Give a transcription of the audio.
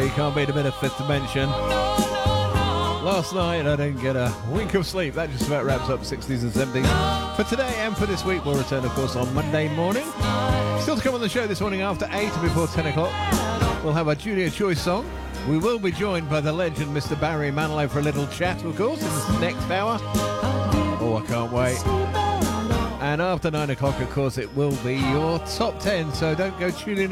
you can't beat a bit of Fifth Dimension. Last night I didn't get a wink of sleep. That just about wraps up 60s and 70s. For today and for this week, we'll return, of course, on Monday morning. Still to come on the show this morning after 8 and before 10 o'clock. We'll have our Junior Choice song. We will be joined by the legend, Mr. Barry Manilow, for a little chat, of course, in this next hour. Oh, I can't wait. And after 9 o'clock, of course, it will be your top 10, so don't go tuning